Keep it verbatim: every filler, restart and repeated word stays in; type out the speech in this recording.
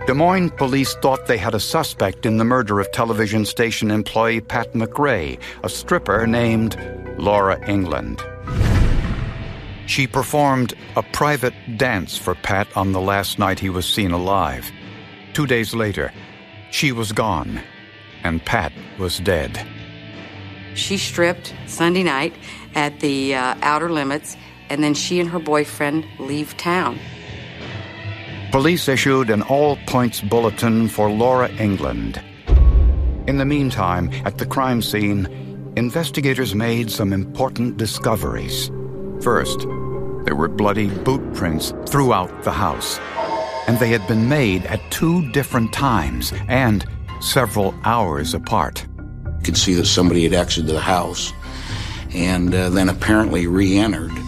Des Moines police thought they had a suspect in the murder of television station employee Pat McRae, a stripper named Laura England. She performed a private dance for Pat on the last night he was seen alive. Two days later, she was gone, and Pat was dead. She stripped Sunday night at the uh, Outer Limits, and then she and her boyfriend leave town. Police issued an all-points bulletin for Laura England. In the meantime, at the crime scene, investigators made some important discoveries. First, there were bloody boot prints throughout the house, and they had been made at two different times and several hours apart. You could see that somebody had exited the house and uh, then apparently re-entered.